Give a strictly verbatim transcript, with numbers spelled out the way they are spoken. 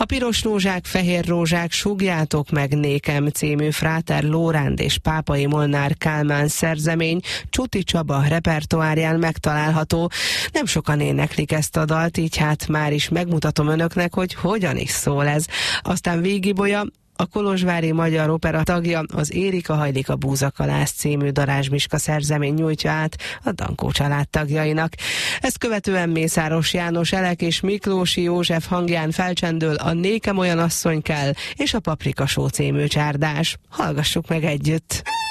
Piros rózsák, fehér rózsák, Sugjátok meg nékem című Fráter Lóránd és Pápai Molnár Kálmán szerzemény Csuti Csaba repertoárján megtalálható. Nem sokan éneklik ezt a dalt, így hát már is megmutatom önöknek, hogy hogyan is szól ez. Aztán Vígibolya, a Kolozsvári Magyar Opera tagja, az Érika hajlik a búzakalász című Darázs Miska szerzemény nyújtja át a Dankó család tagjainak. Ezt követően Mészáros János Elek és Miklósi József hangján felcsendül a Nékem olyan asszony kell és a Paprikasó című csárdás. Hallgassuk meg együtt!